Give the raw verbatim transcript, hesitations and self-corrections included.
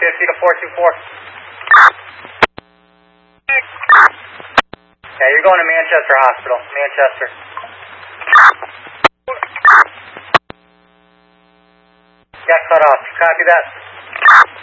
fifty to four two four. Yeah, you're going to Manchester Hospital. Manchester. Got cut off. Copy that.